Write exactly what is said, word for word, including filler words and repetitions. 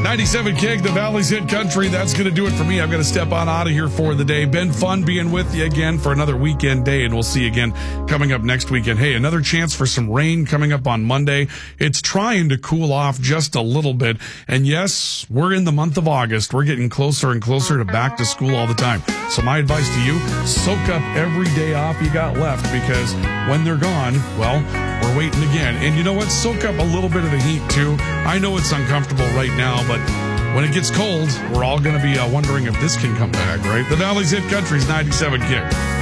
ninety-seven K, the Valley's Hit Country. That's going to do it for me. I'm going to step on out of here for the day. Been fun being with you again for another weekend day, and we'll see you again coming up next weekend. Hey, another chance for some rain coming up on Monday. It's trying to cool off just a little bit. And yes, we're in the month of August. We're getting closer and closer to back to school all the time. So my advice to you, soak up every day off you got left, because when they're gone, well, we're waiting again. And you know what? Soak up a little bit of the heat, too. I know it's uncomfortable right now, but when it gets cold, we're all going to be uh, wondering if this can come back, right? The Valley's Hit Country's ninety-seven K.